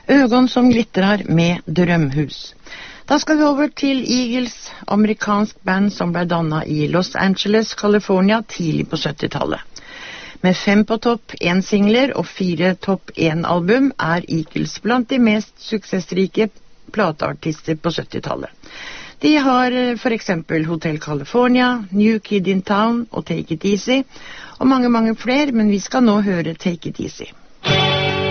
Ögon som glittrar med Drømhus. Da skal vi over til Eagles, amerikansk band som ble dannet i Los Angeles, California, tidlig på 70-tallet. Med 5 på topp 1 singler og 4 topp 1 album er Eagles blant de mest suksessrike plateartister på 70-tallet. De har for eksempel Hotel California, New Kid in Town og Take It Easy, og mange flere, men vi skal nå høre Take It Easy.